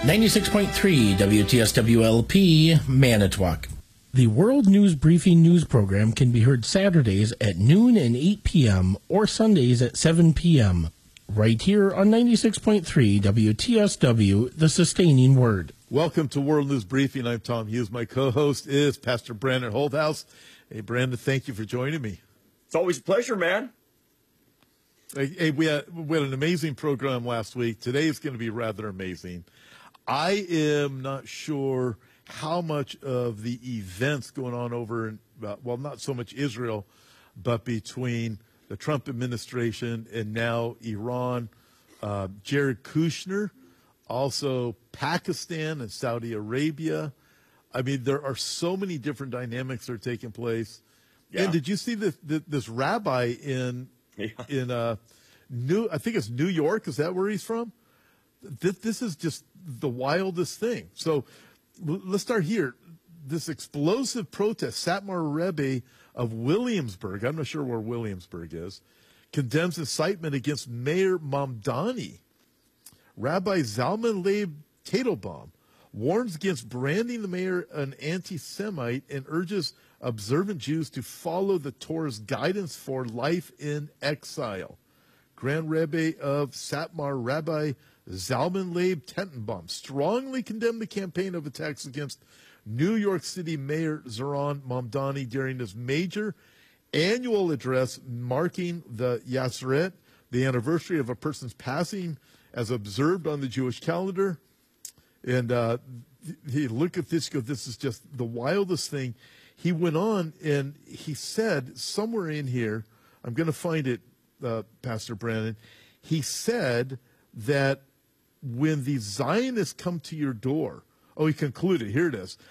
96.3 WTSWLP, Manitowoc. The World News Briefing news program can be heard Saturdays at noon and 8 p.m. or Sundays at 7 p.m. right here on 96.3 WTSW, the sustaining word. Welcome to World News Briefing. I'm Tom Hughes. My co-host is Pastor Brandon Holthouse. Hey, Brandon, thank you for joining me. It's always a pleasure, man. Hey, we had an amazing program last week. Today is going to be rather amazing. I am not sure how much of the events going on over in, well, not so much Israel, but between the Trump administration and now Iran, Jared Kushner, also Pakistan and Saudi Arabia. I mean, there are so many different dynamics that are taking place. Yeah. And did you see this rabbi in I think it's New York? Is that where he's from? This is just the wildest thing. So let's start here. This explosive protest, Satmar Rebbe of Williamsburg, I'm not sure where Williamsburg is, condemns incitement against Mayor Mamdani. Rabbi Zalman Leib Teitelbaum warns against branding the mayor an anti-Semite and urges observant Jews to follow the Torah's guidance for life in exile. Grand Rebbe of Satmar, Rabbi Zalman Leib Teitelbaum, strongly condemned the campaign of attacks against New York City Mayor Zohran Mamdani during his major annual address marking the Yaseret, the anniversary of a person's passing as observed on the Jewish calendar. And he look at this, go, this is just the wildest thing. He went on and he said somewhere in here, I'm going to find it, Pastor Brandon, he said that when the Zionists come to your door, he concluded, here it is,